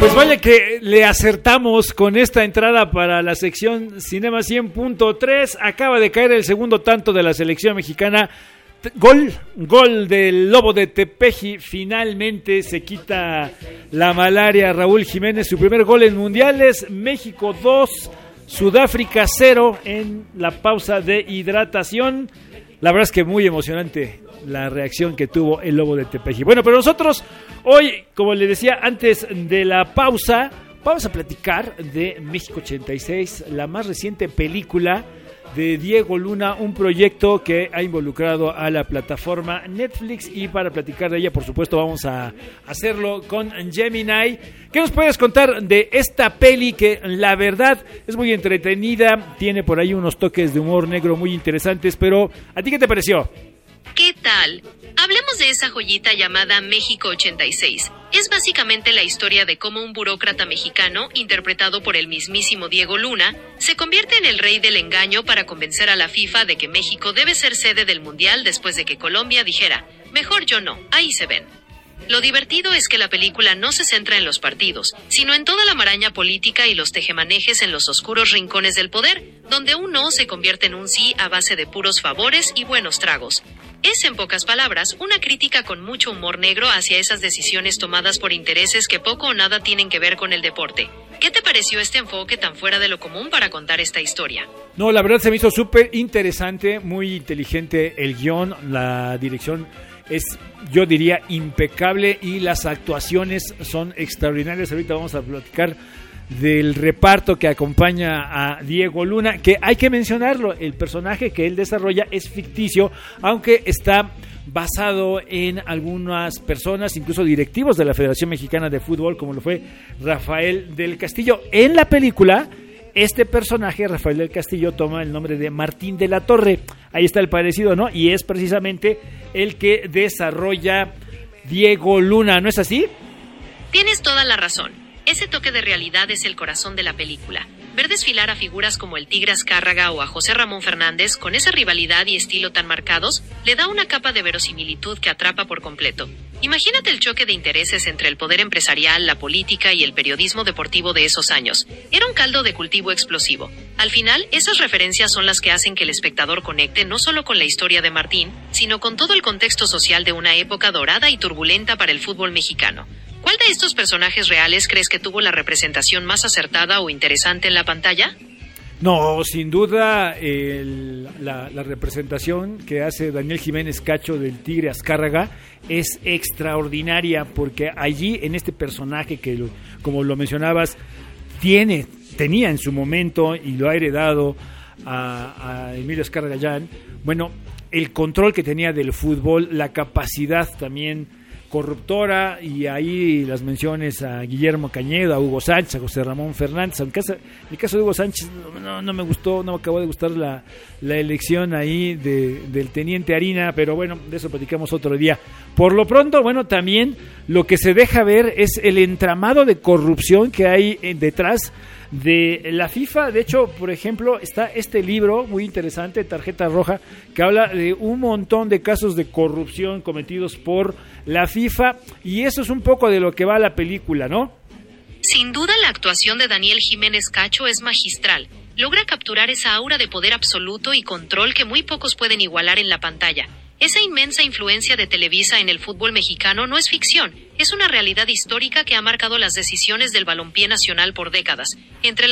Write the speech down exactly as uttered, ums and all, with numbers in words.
Pues vaya que le acertamos con esta entrada para la sección Cinema cien punto tres. Acaba de caer el segundo tanto de la selección mexicana. Gol, gol del Lobo de Tepeji. Finalmente se quita la malaria Raúl Jiménez. Su primer gol en mundiales. México dos, Sudáfrica cero en la pausa de hidratación. La verdad es que muy emocionante la reacción que tuvo el Lobo de Tepeji. Bueno, pero nosotros hoy, como le decía antes de la pausa, vamos a platicar de México ochenta y seis, la más reciente película de Diego Luna, un proyecto que ha involucrado a la plataforma Netflix, y para platicar de ella, por supuesto, vamos a hacerlo con Gemini. ¿Qué nos puedes contar de esta peli que la verdad es muy entretenida, tiene por ahí unos toques de humor negro muy interesantes, pero ¿a ti qué te pareció? ¿Qué tal? Hablemos de esa joyita llamada México ochenta y seis. Es básicamente la historia de cómo un burócrata mexicano, interpretado por el mismísimo Diego Luna, se convierte en el rey del engaño para convencer a la FIFA de que México debe ser sede del Mundial después de que Colombia dijera, mejor yo no, ahí se ven. Lo divertido es que la película no se centra en los partidos, sino en toda la maraña política y los tejemanejes en los oscuros rincones del poder, donde un no se convierte en un sí a base de puros favores y buenos tragos. Es, en pocas palabras, una crítica con mucho humor negro hacia esas decisiones tomadas por intereses que poco o nada tienen que ver con el deporte. ¿Qué te pareció este enfoque tan fuera de lo común para contar esta historia? No, la verdad se me hizo súper interesante, muy inteligente el guión, la dirección es, yo diría, impecable y las actuaciones son extraordinarias. Ahorita vamos a platicar del reparto que acompaña a Diego Luna, que hay que mencionarlo, el personaje que él desarrolla es ficticio, aunque está basado en algunas personas, incluso directivos de la Federación Mexicana de Fútbol, como lo fue Rafael del Castillo. En la película, este personaje, Rafael del Castillo, toma el nombre de Martín de la Torre. Ahí está el parecido, ¿no? Y es precisamente el que desarrolla Diego Luna, ¿no es así? Tienes toda la razón. Ese toque de realidad es el corazón de la película. Ver desfilar a figuras como el Tigre Azcárraga o a José Ramón Fernández con esa rivalidad y estilo tan marcados, le da una capa de verosimilitud que atrapa por completo. Imagínate el choque de intereses entre el poder empresarial, la política y el periodismo deportivo de esos años. Era un caldo de cultivo explosivo. Al final, esas referencias son las que hacen que el espectador conecte no solo con la historia de Martín, sino con todo el contexto social de una época dorada y turbulenta para el fútbol mexicano. ¿Cuál de estos personajes reales crees que tuvo la representación más acertada o interesante en la pantalla? No, sin duda el, la, la representación que hace Daniel Jiménez Cacho del Tigre Azcárraga es extraordinaria, porque allí en este personaje que, lo, como lo mencionabas, tiene, tenía en su momento y lo ha heredado a, a Emilio Azcárraga Gallán, bueno, el control que tenía del fútbol, la capacidad también corruptora, y ahí las menciones a Guillermo Cañedo, a Hugo Sánchez, a José Ramón Fernández. Aunque en el caso de Hugo Sánchez no, no me gustó, no me acabó de gustar la, la elección ahí de, del Teniente Harina, pero bueno, de eso platicamos otro día. Por lo pronto, bueno, también lo que se deja ver es el entramado de corrupción que hay detrás de la FIFA. De hecho, por ejemplo, está este libro muy interesante, Tarjeta Roja, que habla de un montón de casos de corrupción cometidos por la FIFA, y eso es un poco de lo que va la película, ¿no? Sin duda la actuación de Daniel Jiménez Cacho es magistral. Logra capturar esa aura de poder absoluto y control que muy pocos pueden igualar en la pantalla. Esa inmensa influencia de Televisa en el fútbol mexicano no es ficción, es una realidad histórica que ha marcado las decisiones del balompié nacional por décadas. Entre